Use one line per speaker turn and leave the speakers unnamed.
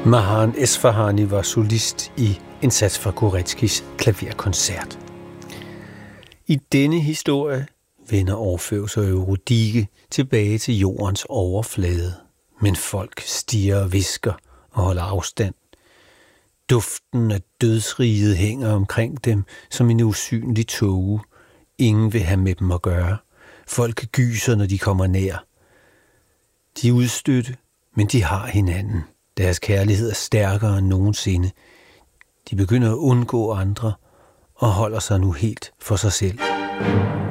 Mahan Esfahani var solist i en sats fra Goretzkys klaverkoncert. I denne historie vender Orfeus og Eurydike tilbage til jordens overflade, men folk stiger og hvisker og holder afstand. Duften af dødsriget hænger omkring dem som en usynlig tåge. Ingen vil have med dem at gøre. Folk gyser, når de kommer nær. De er udstødte, men de har hinanden. Deres kærlighed er stærkere end nogensinde. De begynder at undgå andre og holder sig nu helt for sig selv.